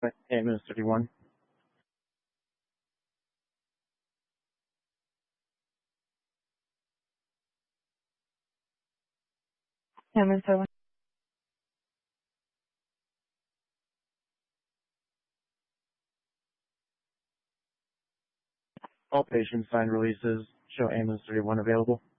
Ambulance 31. Ambulance 31. All patients signed releases show ambulance 31 available.